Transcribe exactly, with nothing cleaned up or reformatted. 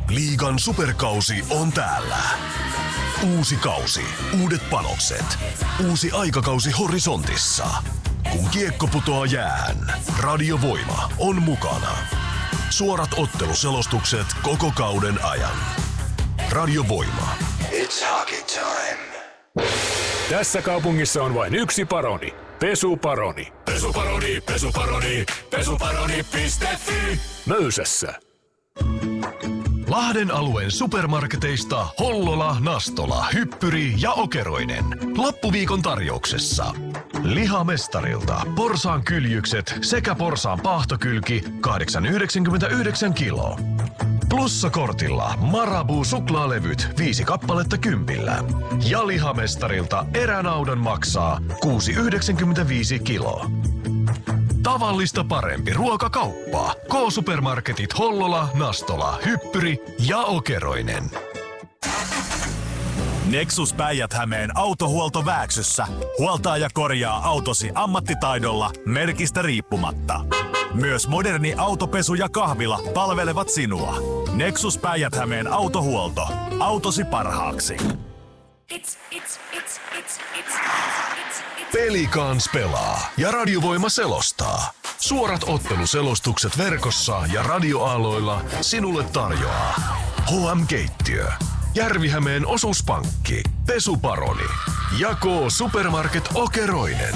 Liigan superkausi on täällä. Uusi kausi, uudet panokset, uusi aikakausi horisontissa. Kun kiekko putoaa jäähän, Radiovoima on mukana. Suorat otteluselostukset koko kauden ajan. Radiovoima. It's hockey time. Tässä kaupungissa on vain yksi paroni. Pesuparoni. Pesuparoni, pesuparoni, pesuparoni piste fi. Möysässä. Lahden alueen supermarketeista Hollola, Nastola, Hyppyri ja Okeroinen. Loppuviikon tarjouksessa. Lihamestarilta porsaan kyljykset sekä porsaan pahtokylki kahdeksan pilkku yhdeksänkymmentäyhdeksän kilo. Plussakortilla Marabou suklaalevyt viisi kappaletta kympillä. Ja lihamestarilta eränaudan maksaa kuusi pilkku yhdeksänkymmentäviisi kilo. Tavallista parempi ruokakauppa. K-supermarketit Hollola, Nastola, Hyppyri ja Okeroinen. Nexus Päijät-Hämeen autohuolto Vääksyssä huoltaa ja korjaa autosi ammattitaidolla merkistä riippumatta. Myös moderni autopesu ja kahvila palvelevat sinua. Nexus Päijät-Hämeen autohuolto. Autosi parhaaksi. It's, it's, it's, it's, it's, it's, Pelikans pelaa ja Radiovoima selostaa. Suorat otteluselostukset verkossa ja radioaaloilla sinulle tarjoaa H M-keittiö, Järvi-Hämeen osuuspankki, Pesuparoni ja K-Supermarket Okeroinen.